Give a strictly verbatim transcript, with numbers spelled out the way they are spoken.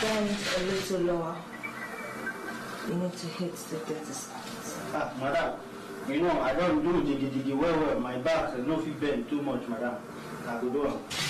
bend a little lower. You need to hit the thirty spots. Ah, madam, you know, I don't do diggy diggy well well. My back, I don't feel bend too much, madam. I go do it.